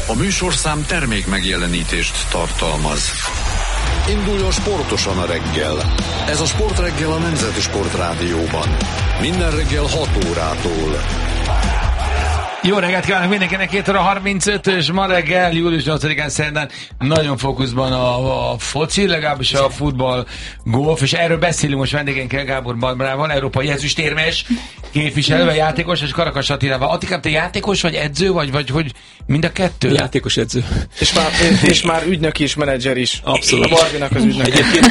A műsorszám termék megjelenítést tartalmaz. Induljon sportosan a reggel. Ez a Sportreggel a Nemzeti Sportrádióban. Minden reggel 6 órától. Jó reggelt kívánok mindenkinek, 2 óra 35, és ma reggel, július 8-án szerdán nagyon fókuszban a foci, legalábbis a futball, golf, és erről beszélünk most vendégeinkkel, Gábor Barbarával, európai ezüstérmes képviselővel, játékos, és Karakas Attilával. Attikám, te játékos vagy egyző, vagy hogy mind a kettő? Játékos edző. És már ügynök is, menedzser is. Abszolút. A Barbinak az ügynök.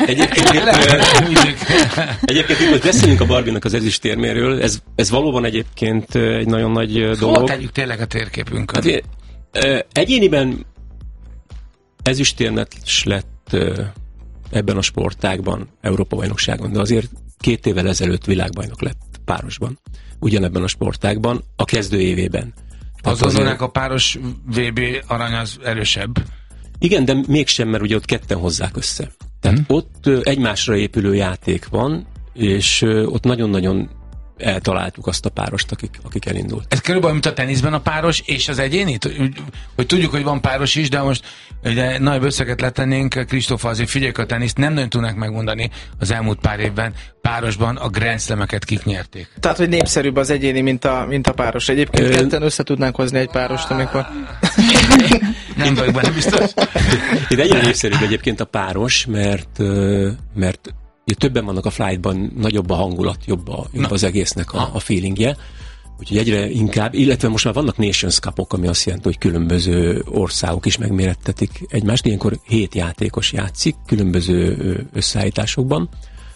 Egyébként itt most beszélünk a Barbinak az ezüstérméről. Ez valóban egyébként egy nagyon nagy dolog. Hol tegyük tényleg a térképünkön? Hát, egyéniben ezüstérmes lett ebben a sportágban, Európa-bajnokságon, de azért 2 évvel ezelőtt világbajnok lett párosban, ugyanebben a sportágban, a kezdő évében. Azonnak a páros VB arany az erősebb. Igen, de mégsem, mert ugye ott ketten hozzák össze. Tehát ott egymásra épülő játék van, és ott nagyon-nagyon eltaláltuk azt a párost, akik elindult. Ez körülbelül, mint a teniszben a páros és az egyéni? Hogy tudjuk, hogy van páros is, de most ugye nagyobb összeget letennénk, Kristóf, azért figyeljük a teniszt, nem nagyon tudnak megmondani az elmúlt pár évben párosban a Grand Slameket kik nyerték. Tehát, hogy népszerűbb az egyéni, mint a páros. Egyébként ketten össze tudnánk hozni egy párost, amikor... Nem vagyok benne biztos. Itt egyre népszerűbb egyébként a páros, mert többen vannak a flightban, nagyobb a hangulat, jobb az egésznek a feelingje. Úgyhogy egyre inkább, illetve most már vannak Nations Cup-ok, ami azt jelenti, hogy különböző országok is megmérettetik egymást. Ilyenkor 7 játékos játszik különböző összeállításokban.